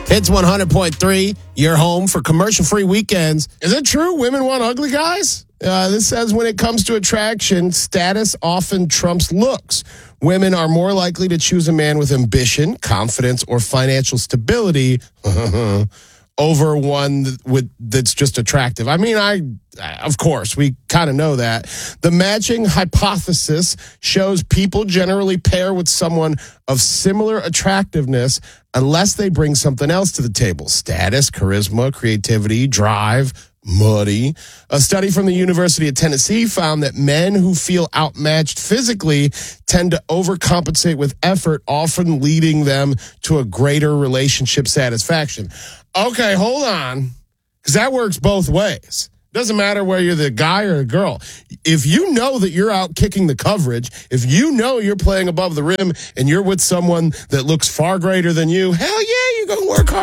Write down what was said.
It's 100.3, your home for commercial-free weekends. Is it true women want ugly guys? This says when it comes to attraction, status often trumps looks. Women are more likely to choose a man with ambition, confidence, or financial stability over one that's just attractive. I mean, of course, we kind of know that. The matching hypothesis shows people generally pair with someone of similar attractiveness unless they bring something else to the table. Status, charisma, creativity, drive, money. A study from the University of Tennessee found that men who feel outmatched physically tend to overcompensate with effort, often leading them to a greater relationship satisfaction. Okay, hold on, because that works both ways. Doesn't matter whether you're the guy or the girl. If you know that you're out kicking the coverage, if you know you're playing above the rim and you're with someone that looks far greater than you, hell yeah, you're going to work hard.